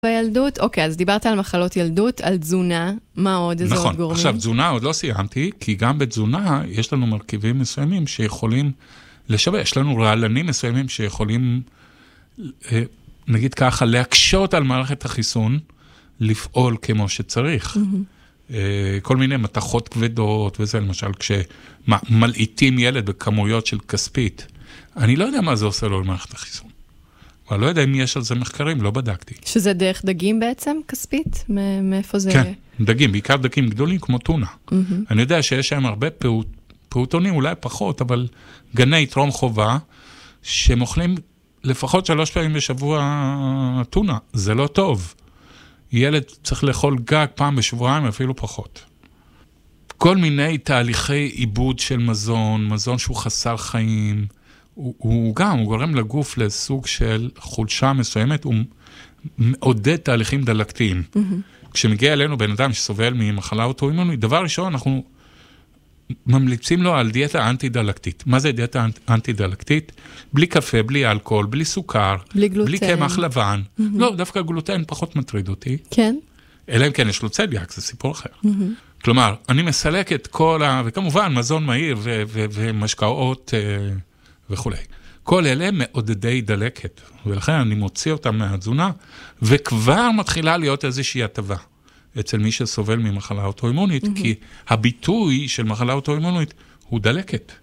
בילדות, אוקיי, אז דיברת על מחלות ילדות, על תזונה, מה עוד, איזה עוד גורמים? עכשיו, תזונה עוד לא סיימתי, כי גם בתזונה יש לנו מרכיבים מסוימים שיכולים לשווה, יש לנו רעלנים מסוימים שיכולים, נגיד ככה, להקשות על מערכת החיסון, לפעול כמו שצריך. כל מיני מתכות כבדות וזה, למשל, כשמלעיטים ילד בכמויות של כספית, אני לא יודע מה זה עושה לו למערכת החיסון. אבל לא יודע אם יש על זה מחקרים, לא בדקתי. שזה דרך דגים בעצם, כספית? מאיפה זה? כן, דגים, בעיקר דגים גדולים כמו טונה. אני יודע שיש שם הרבה פעוטונים, אולי פחות, אבל גני טרום חובה, שמאכלים לפחות 3 פעמים בשבוע טונה. זה לא טוב. ילד צריך לאכול גג פעם בשבועיים, אפילו פחות. כל מיני תהליכי עיבוד של מזון, מזון שהוא חסר חיים, הוא גורם לגוף לסוג של חולשה מסוימת, הוא מעודד תהליכים דלקתיים. כשמגיע אלינו בן אדם שסובל ממחלה אוטואימונית, דבר ראשון, אנחנו ממליצים לו על דיאטה אנטי-דלקתית. מה זה דיאטה אנטי-דלקתית? בלי קפה, בלי אלכוהול, בלי סוכר, בלי גלוטן. בלי קמח לבן. לא, דווקא גלוטן פחות מטריד אותי. כן. אלא אם כן יש לו צליאק, זה סיפור אחר. כלומר, אני מסלק את כל וכמובן, מזון מהיר ומשקאות וכו'. כל אלה מעודדי דלקת, ולכן אני מוציא אותם מהתזונה, וכבר מתחילה להיות איזושהי הטבה אצל מי שסובל ממחלה אוטואימונית, כי הביטוי של מחלה אוטואימונית הוא דלקת.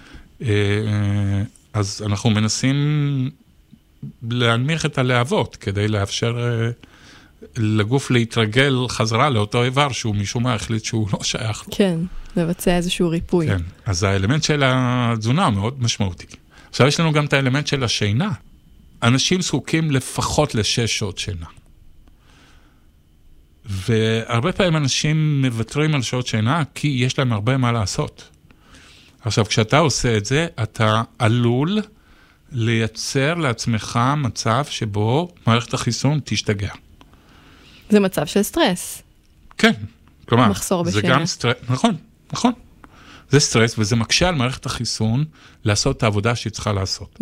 אז אנחנו מנסים להנמיך את הלהבות, כדי לאפשר לגוף להתרגל חזרה לאותו איבר, שהוא משום מה החליט שהוא לא שייך לו. כן, לבצע איזשהו ריפוי. כן, אז האלמנט של התזונה מאוד משמעותי. עכשיו יש לנו גם את האלמנט של השינה. אנשים זקוקים לפחות ל6 שעות שינה. והרבה פעמים אנשים מוותרים על שעות שינה, כי יש להם הרבה מה לעשות. עכשיו, כשאתה עושה את זה, אתה עלול לייצר לעצמך מצב שבו מערכת החיסון תשתגע. זה מצב של סטרס. כן, כלומר, מחסור בשינה. זה גם סטרס, נכון. זה סטרס, וזה מקשה על מערכת החיסון לעשות את העבודה שהיא צריכה לעשות.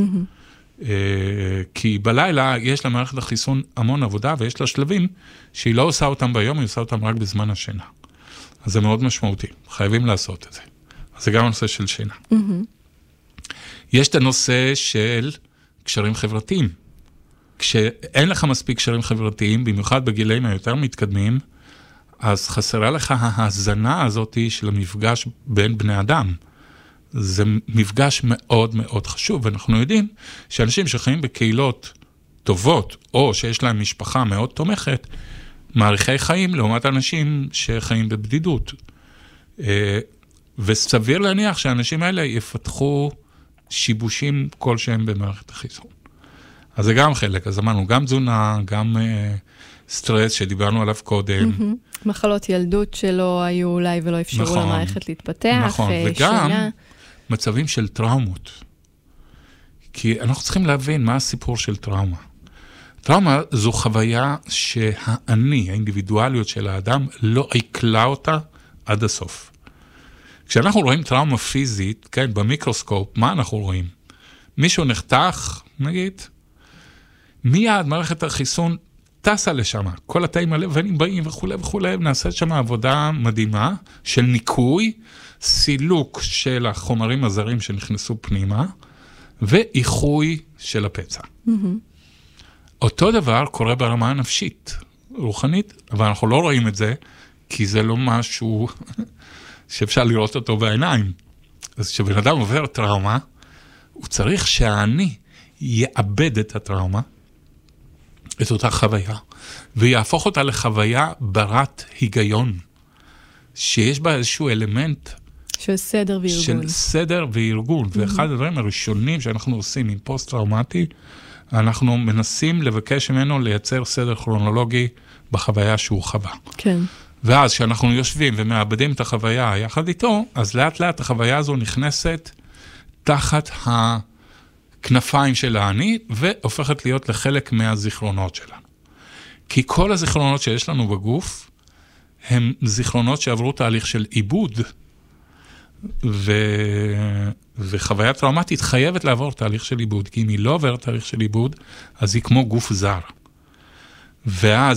כי בלילה יש למערכת החיסון המון עבודה, ויש לה שלבים שהיא לא עושה אותם ביום, היא עושה אותם רק בזמן השינה. אז זה מאוד משמעותי, חייבים לעשות את זה. אז זה גם הנושא של שינה. יש את הנושא של קשרים חברתיים. כשאין לך מספיק קשרים חברתיים, במיוחד בגילאים היותר מתקדמים, אז חסרה לך ההזנה הזאת של המפגש בין בני אדם. זה מפגש מאוד מאוד חשוב, ואנחנו יודעים שאנשים שחיים בקהילות טובות, או שיש להם משפחה מאוד תומכת, מעריכי חיים לעומת אנשים שחיים בבדידות. וסביר להניח שהאנשים האלה יפתחו שיבושים כלשהם במערכת החיסון. אז זה גם חלק, אז אמרנו, גם תזונה, גם סטרס שדיברנו עליו קודם. מחלות ילדות שלא היו אולי ולא אפשרו למערכת להתפתח. נכון, וגם מצבים של טראומות. כי אנחנו צריכים להבין מה הסיפור של טראומה. טראומה זו חוויה שהאני, האינדיבידואליות של האדם, לא עיקלה אותה עד הסוף. כשאנחנו רואים טראומה פיזית, כן, במיקרוסקופ, מה אנחנו רואים? מישהו נחתך, נגיד, מיד מערכת החיסון טסה לשם, כל התאים הלבנים באים וכו' וכו', נעשה שם עבודה מדהימה של ניקוי, סילוק של החומרים הזרים שנכנסו פנימה, ואיחוי של הפצע. אותו דבר קורה ברמה הנפשית, רוחנית, אבל אנחנו לא רואים את זה, כי זה לא משהו שאפשר לראות אותו בעיניים. אז כשבן אדם עובר טראומה, הוא צריך שהאני יאבד את הטראומה, את אותה חוויה, ויהפוך אותה לחוויה ברת היגיון, שיש בה איזשהו אלמנט של סדר וארגון. של סדר וארגון, ואחד הדברים הראשונים שאנחנו עושים עם פוסט-טראומטי, אנחנו מנסים לבקש ממנו לייצר סדר כרונולוגי בחוויה שהוא חווה. כן. ואז כשאנחנו יושבים ומאבדים את החוויה יחד איתו, אז לאט לאט החוויה הזו נכנסת תחת הכנפיים של האני, והופכת להיות לחלק מהזיכרונות שלנו. כי כל הזיכרונות שיש לנו בגוף, הם זיכרונות שעברו תהליך של עיבוד, וחוויה טראומטית חייבת לעבור תהליך של עיבוד, כי אם היא לא עוברת תהליך של עיבוד, אז היא כמו גוף זר. ואז